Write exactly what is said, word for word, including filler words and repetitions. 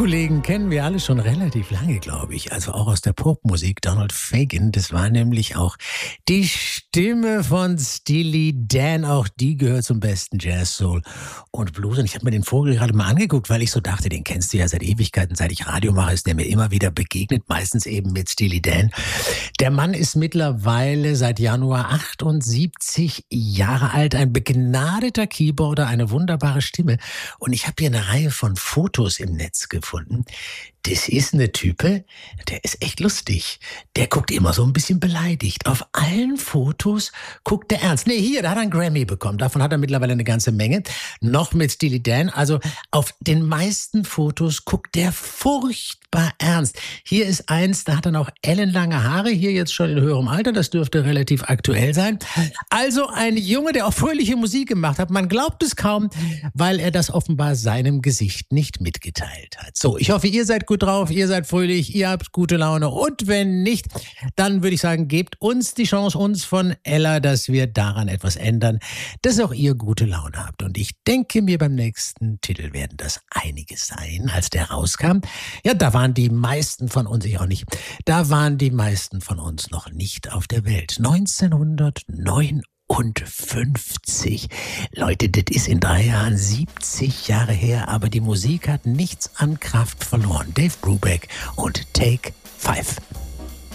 Kollegen kennen wir alle schon relativ lange, glaube ich. Also auch aus der Popmusik. Donald Fagen, das war nämlich auch die Stimme von Steely Dan. Auch die gehört zum besten Jazz, Soul und Blues. Und ich habe mir den Vogel gerade mal angeguckt, weil ich so dachte, den kennst du ja seit Ewigkeiten. Seit ich Radio mache, ist der mir immer wieder begegnet. Meistens eben mit Steely Dan. Der Mann ist mittlerweile seit Januar achtundsiebzig Jahre alt. Ein begnadeter Keyboarder, eine wunderbare Stimme. Und ich habe hier eine Reihe von Fotos im Netz gefunden. Das ist eine Type, der ist echt lustig. Der guckt immer so ein bisschen beleidigt. Auf allen Fotos guckt der ernst. Nee, hier, da hat er einen Grammy bekommen. Davon hat er mittlerweile eine ganze Menge. Noch mit Steely Dan. Also auf den meisten Fotos guckt der furchtbar ernst. Hier ist eins, da hat er noch ellenlange Haare. Hier jetzt schon in höherem Alter. Das dürfte relativ aktuell sein. Also ein Junge, der auch fröhliche Musik gemacht hat. Man glaubt es kaum, weil er das offenbar seinem Gesicht nicht mitgeteilt hat. So, ich hoffe, ihr seid gut drauf, ihr seid fröhlich, ihr habt gute Laune und wenn nicht, dann würde ich sagen, gebt uns die Chance, uns von Ella, dass wir daran etwas ändern, dass auch ihr gute Laune habt. Und ich denke mir, beim nächsten Titel werden das einige sein. Als der rauskam, ja, da waren die meisten von uns, ich auch nicht, da waren die meisten von uns noch nicht auf der Welt. neunzehnhundertneunundfünfzig. Und fünfzig. Leute, das ist in drei Jahren siebzig Jahre her, aber die Musik hat nichts an Kraft verloren. Dave Brubeck und Take Five.